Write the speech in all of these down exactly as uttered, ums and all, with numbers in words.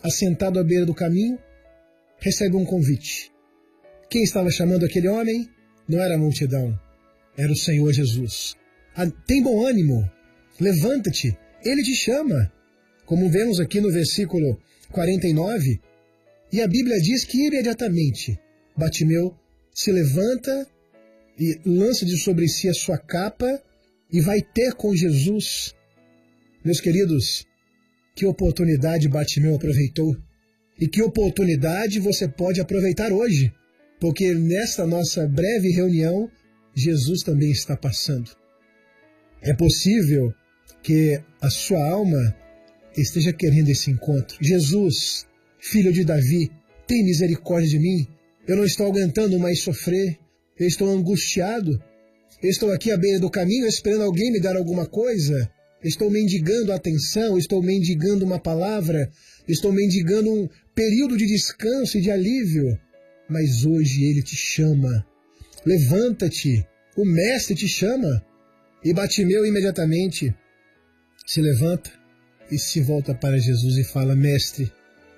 assentado à beira do caminho, recebe um convite. Quem estava chamando aquele homem não era a multidão, era o Senhor Jesus. Ah, tem bom ânimo, levanta-te, Ele te chama. Como vemos aqui no versículo quarenta e nove, e a Bíblia diz que imediatamente Bartimeu se levanta e lança de sobre si a sua capa e vai ter com Jesus. Meus queridos, que oportunidade Bartimeu aproveitou e que oportunidade você pode aproveitar hoje, porque nesta nossa breve reunião, Jesus também está passando. É possível que a sua alma esteja querendo esse encontro. Jesus, filho de Davi, tem misericórdia de mim. Eu não estou aguentando mais sofrer. Eu estou angustiado. Eu estou aqui à beira do caminho esperando alguém me dar alguma coisa. Estou mendigando atenção, estou mendigando uma palavra, estou mendigando um período de descanso e de alívio. Mas hoje Ele te chama. Levanta-te, o Mestre te chama. E Bartimeu imediatamente se levanta e se volta para Jesus e fala: Mestre,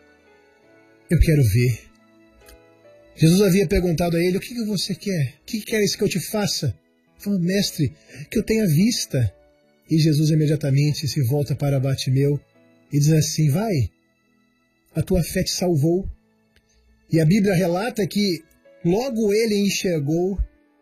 eu quero ver. Jesus havia perguntado a ele: o que você quer? O que queres que eu te faça? Ele falou: Mestre, que eu tenha vista. E Jesus imediatamente se volta para Bartimeu e diz assim: vai, a tua fé te salvou. E a Bíblia relata que logo ele enxergou,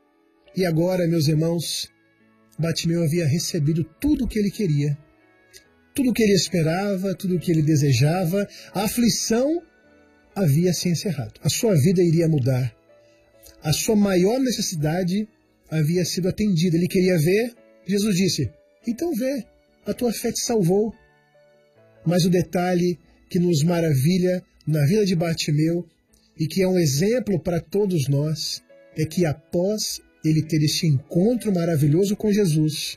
e agora, meus irmãos, Bartimeu havia recebido tudo o que ele queria, tudo o que ele esperava, tudo o que ele desejava. A aflição havia se encerrado, a sua vida iria mudar, a sua maior necessidade havia sido atendida. Ele queria ver, Jesus disse: então vê, a tua fé te salvou. Mas o detalhe que nos maravilha na vida de Bartimeu e que é um exemplo para todos nós é que após ele ter este encontro maravilhoso com Jesus,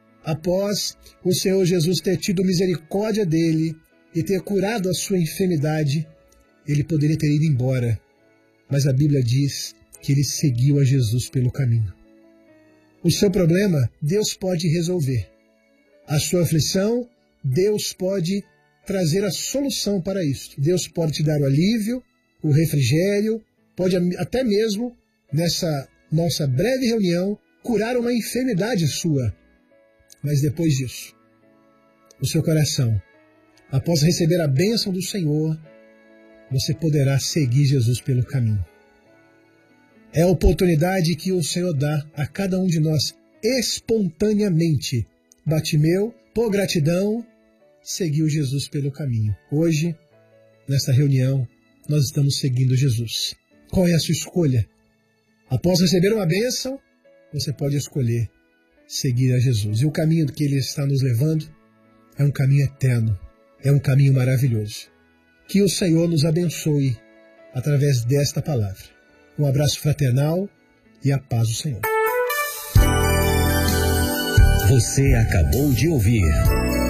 após o Senhor Jesus ter tido misericórdia dele e ter curado a sua enfermidade, ele poderia ter ido embora. Mas a Bíblia diz que ele seguiu a Jesus pelo caminho. O seu problema, Deus pode resolver. A sua aflição, Deus pode trazer a solução para isso. Deus pode te dar o alívio, o refrigério, pode até mesmo, nessa nossa breve reunião, curar uma enfermidade sua. Mas depois disso, o seu coração, após receber a bênção do Senhor, você poderá seguir Jesus pelo caminho. É a oportunidade que o Senhor dá a cada um de nós espontaneamente. Bartimeu, por gratidão, seguiu Jesus pelo caminho. Hoje, nesta reunião, nós estamos seguindo Jesus. Qual é a sua escolha? Após receber uma bênção, você pode escolher seguir a Jesus. E o caminho que Ele está nos levando é um caminho eterno, é um caminho maravilhoso. Que o Senhor nos abençoe através desta palavra. Um abraço fraternal e a paz do Senhor. Você acabou de ouvir